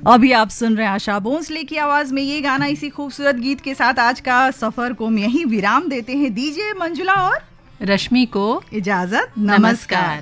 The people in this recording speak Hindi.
अभी आप सुन रहे हैं आशा भोंसले की आवाज में ये गाना। इसी खूबसूरत गीत के साथ आज का सफर को हम यहीं विराम देते हैं। दीजिए मंजुला और रश्मि को इजाजत। नमस्कार।